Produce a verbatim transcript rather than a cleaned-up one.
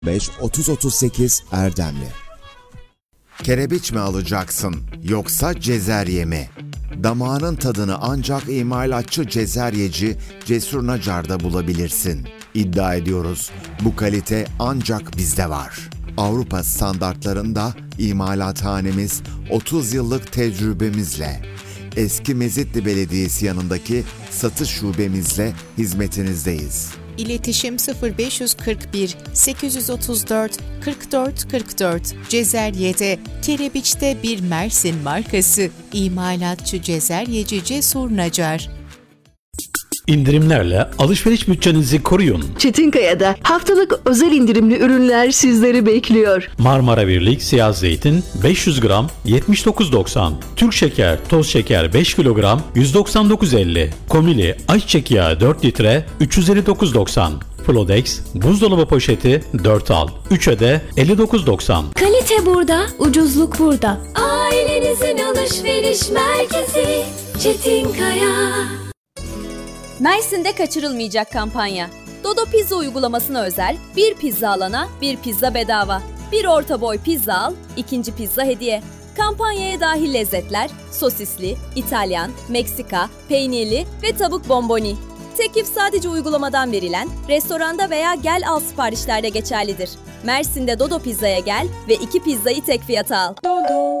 beş otuz otuz sekiz Erdemli. Kerebiç mi alacaksın yoksa cezerye mi? Damağının tadını ancak imalatçı cezeryeci Cesur Nacar'da bulabilirsin. İddia ediyoruz, bu kalite ancak bizde var. Avrupa standartlarında imalathanemiz otuz yıllık tecrübemizle, eski Mezitli Belediyesi yanındaki satış şubemizle hizmetinizdeyiz. İletişim sıfır beş kırk bir sekiz otuz dört kırk dört kırk dört. Cezerye'de, Kerebiç'te bir Mersin markası. İmalatçı Cezeryeci Cesur Nacar. İndirimlerle alışveriş bütçenizi koruyun. Çetinkaya'da haftalık özel indirimli ürünler sizleri bekliyor. Marmara Birlik siyah zeytin beş yüz gram yetmiş dokuz doksan. Türk şeker, toz şeker beş kilogram yüz doksan dokuz elli. Komili ayçiçek yağı dört litre üç yüz elli dokuz doksan. Flodex buzdolabı poşeti dört al. üçe de elli dokuz doksan. Kalite burada, ucuzluk burada. Ailenizin alışveriş merkezi Çetinkaya. Mersin'de kaçırılmayacak kampanya. Dodo Pizza uygulamasına özel bir pizza alana bir pizza bedava. Bir orta boy pizza al, ikinci pizza hediye. Kampanyaya dahil lezzetler sosisli, İtalyan, Meksika, peynirli ve tavuk bomboni. Teklif sadece uygulamadan verilen, restoranda veya gel al siparişlerde geçerlidir. Mersin'de Dodo Pizza'ya gel ve iki pizzayı tek fiyata al. Dodo.